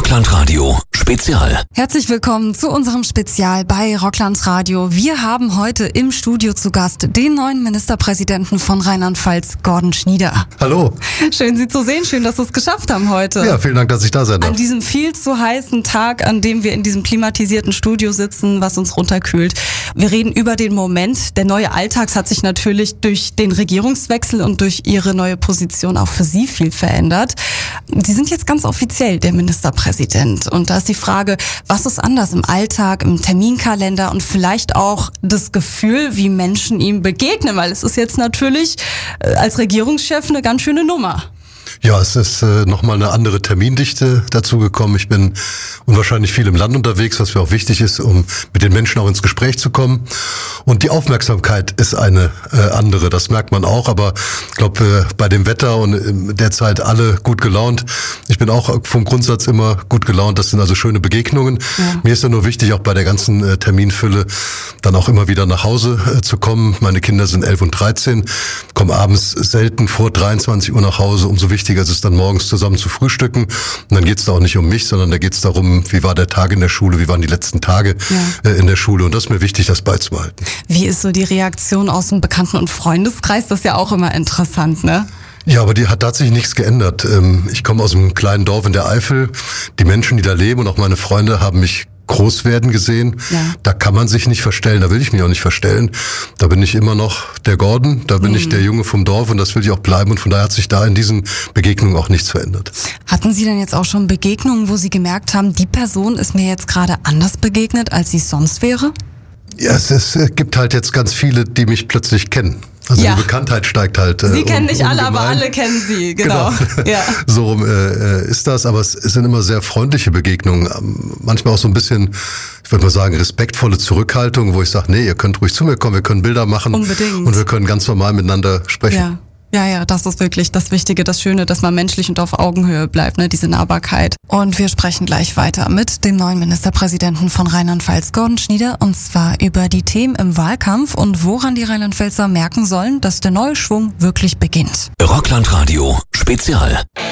Rockland-Radio Spezial. Herzlich willkommen zu unserem Spezial bei Rockland Radio. Wir haben heute im Studio zu Gast den neuen Ministerpräsidenten von Rheinland-Pfalz, Gordon Schnieder. Hallo. Schön, Sie zu sehen. Schön, dass Sie es geschafft haben heute. Ja, vielen Dank, dass ich da sein darf. An diesem viel zu heißen Tag, an dem wir in diesem klimatisierten Studio sitzen, was uns runterkühlt. Wir reden über den Moment. Der neue Alltag hat sich natürlich durch den Regierungswechsel und durch Ihre neue Position auch für Sie viel verändert. Sie sind jetzt ganz offiziell der Ministerpräsident. Und da ist die Frage, was ist anders im Alltag, im Terminkalender und vielleicht auch das Gefühl, wie Menschen ihm begegnen? Weil es ist jetzt natürlich als Regierungschef eine ganz schöne Nummer. Ja, es ist nochmal eine andere Termindichte dazugekommen. Ich bin unwahrscheinlich viel im Land unterwegs, was mir auch wichtig ist, um mit den Menschen auch ins Gespräch zu kommen. Und die Aufmerksamkeit ist eine andere, das merkt man auch. Aber ich glaube, bei dem Wetter und derzeit alle gut gelaunt. Ich bin auch vom Grundsatz immer gut gelaunt. Das sind also schöne Begegnungen. Ja. Mir ist ja nur wichtig, auch bei der ganzen Terminfülle dann auch immer wieder nach Hause zu kommen. Meine Kinder sind 11 und 13, kommen abends selten vor 23 Uhr nach Hause. Umso wichtiger ist es dann morgens zusammen zu frühstücken. Und dann geht es da auch nicht um mich, sondern da geht es darum, wie war der Tag in der Schule, wie waren die letzten Tage in der Schule. Und das ist mir wichtig, das beizubehalten. Wie ist so die Reaktion aus dem Bekannten- und Freundeskreis? Das ist ja auch immer interessant, ne? Ja, aber da hat sich nichts geändert. Ich komme aus einem kleinen Dorf in der Eifel. Die Menschen, die da leben und auch meine Freunde haben mich groß werden gesehen. Ja. Da kann man sich nicht verstellen, da will ich mich auch nicht verstellen. Da bin ich immer noch der Gordon, da bin ich der Junge vom Dorf und das will ich auch bleiben und von daher hat sich da in diesen Begegnungen auch nichts verändert. Hatten Sie denn jetzt auch schon Begegnungen, wo Sie gemerkt haben, die Person ist mir jetzt gerade anders begegnet, als sie sonst wäre? Ja, es gibt halt jetzt ganz viele, die mich plötzlich kennen. Also die Bekanntheit steigt halt. Sie kennen nicht alle, aber alle kennen Sie, genau. Ja. So rum ist das, aber es sind immer sehr freundliche Begegnungen. Manchmal auch so ein bisschen, ich würde mal sagen, respektvolle Zurückhaltung, wo ich sage, nee, ihr könnt ruhig zu mir kommen, wir können Bilder machen. Unbedingt. Und wir können ganz normal miteinander sprechen. Ja. Ja, das ist wirklich das Wichtige, das Schöne, dass man menschlich und auf Augenhöhe bleibt, ne, diese Nahbarkeit. Und wir sprechen gleich weiter mit dem neuen Ministerpräsidenten von Rheinland-Pfalz, Gordon Schnieder, und zwar über die Themen im Wahlkampf und woran die Rheinland-Pfälzer merken sollen, dass der neue Schwung wirklich beginnt. Rockland Radio Spezial.